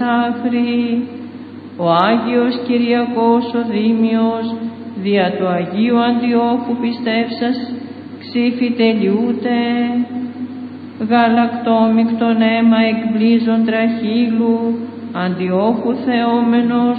άφρη, ο Άγιος Κυριακός ο Δήμιος, δια του Αγίου Αντιόχου πιστεύσας, ξύφη τελειούται, γαλακτόμικτον αίμα εκμπλίζον τραχύλου, Αντιόχου θεόμενος,